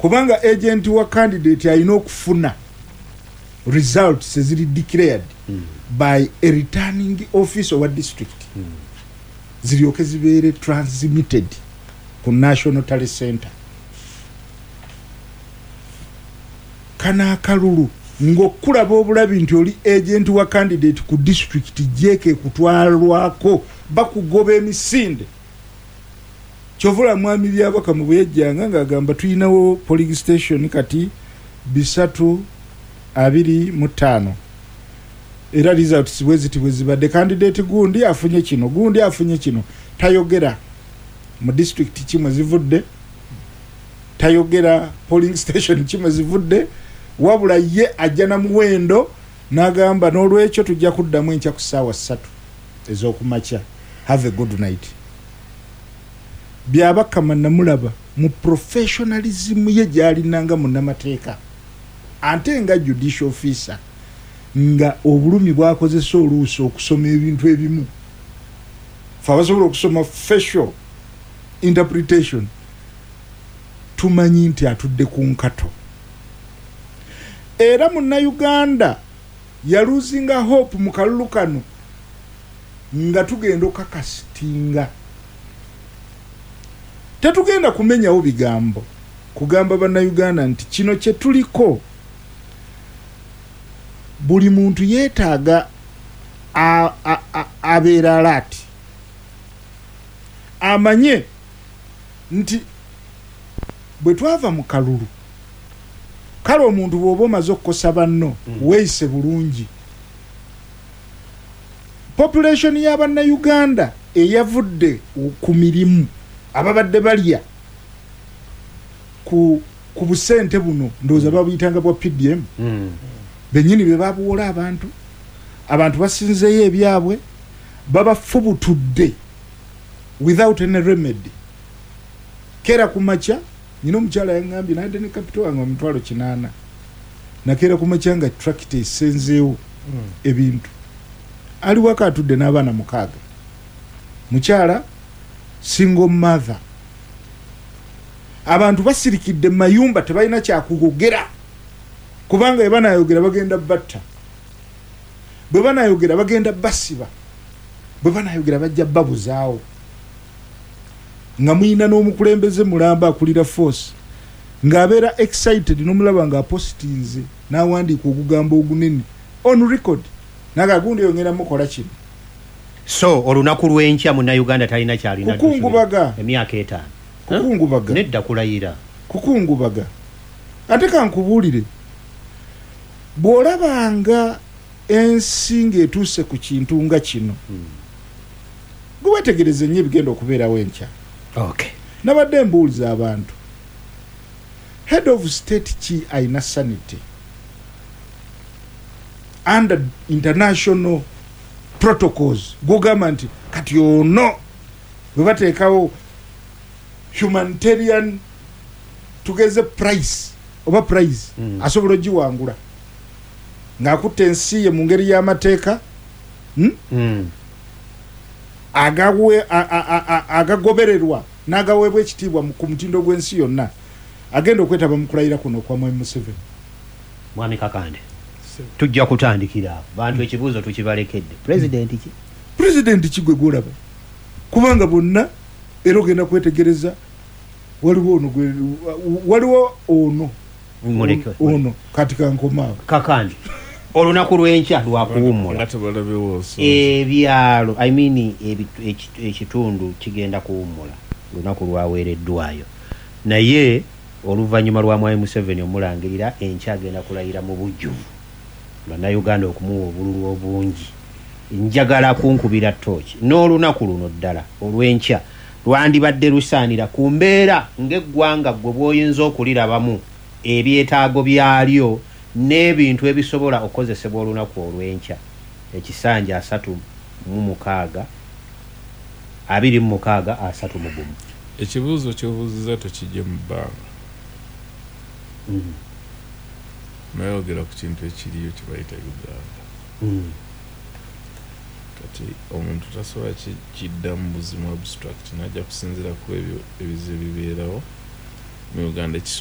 kubanga agent wa candidate alina okufuna results eziri declared by a returning officer wa district ziryoke zibeere transmitted ku National Tally Center. Kana akalulu ng'okulaba obulabi nti oli agent wa candidate ku district jeke kutwalwako bakugoba emisinde. Kyovula mwami byabaka mu bwejjanga ng'agamba tuyinawo polling station kati 325 era results bwezibadde candidate gundi afunye kino tayogera mu district kimwe zivudde, tayogera polling station kimwe zivudde, wabula ye ajja na muwendo n'agamba n'olwekyo tujja kuddamu enkya ku ssaawa 3 ez'okumakya. Have a good night. Byabakama namulaba mu professionalism ye gy'alinanga munnamateeka ate nga judicial officer nga obulumi bwakozesa oluusi okusoma ebintu ebimu fe abasobola okusoma facial interpretation tumanyi nti atudde ku nkato. Era Munnayuganda yaluzinga hope mu kalulu kano nga tugenda okakasitinga. Tetugenda kumenyawo bigambo kugamba Bannayuganda nti kino kye tuliko buli muntu yeetaaga abeera alert amanye nti bwe twava mu kalulu kale omuntu bw'oba omaze okukosa banno weeyise bulungi. Population y'Abannayuganda eyavudde ku mirimu ababadde balya ku busente buno ndowooza babuyitanga bwa PDM bennyini be babuwola abantu basinzeeyo ebyabwe babafubutudde without any remedy. Kera kumakya nina omukyala yangambye nadde ne capital wange omutwalo 8 nakeera kumakya nga tractor esenzeewo ebintu ali waka atudde n'abaana 6 mukyala single mother. Abantu basirikidde mayumba tebalina kyakugogera kubanga bwe banayogera bagenda batta, bwe banayogera bagenda basiba, bwe banayogera bajja babuzaawo. Nga muyina n'omukulembeze mulamba akulira force ng'abeera excited n'omulaba nga apostinze n'awandiika ogugambo ogunene on record naga gundi yongera mukola kino. So olunaku lw'enkya Munnayuganda talina kyalina kukungubaga emyaka 5 kukungubaga nedda kulayira kukungubaga. Ate kankubuulire bw'olabanga ensi ng'etuuse ku kintu nga kino gwe wetegereze nnyo ebigenda okubeerawo enkya. Okay. Nabadde mbuuliza abantu head of state ki ayina sanity under international protocols gugamba nti kati ono bwe bateekawo humanitarian tugeze price oba prize asobola ogiwangula ng'akutte ensi ye mu ngeri y'amateeka agagobererwa n'agaweebwa ekitiibwa ku mutindo gw'ensi yonna agenda okwetaba mu kulayira kuno kwa Mwami Museveni. Mwami Kakande tujja kutandikira bantu ekibuuzo tukibalekedde president ki gwe gwolaba kubanga bonna era ogenda kwetegereza waliwo ono kati kankomaawo Kakande olunaku lw'enkya lwakuwummula ebyalo ekitundu kigenda kuwummula lunaku lwaweereddwayo naye oluvannyuma lwa Mwami Museveni omulangirira enkya agenda kulayira mu bujjuvu Bannayuganda okumuwa obululu obungi. Njagala kunkubira ttooki n'olunaku luno ddala olw'enkya lwandibadde lusaanira ku mbeera ng'eggwanga gwe bw'oyinza okulirabamu ebyetaago byalyo n'ebintu ebisobola okukozesebwa olunaku olw'enkya ekisanja 36 36 ekibuuzo ky'obuuziza tokijje mu bbanga nayogera ku kintu ekiriyo kye bayita Uganda kati omuntu tasobola kidda mu buzimu abstract najja kusinziira ku ebyo ebizibu bibeerawo mu Uganda.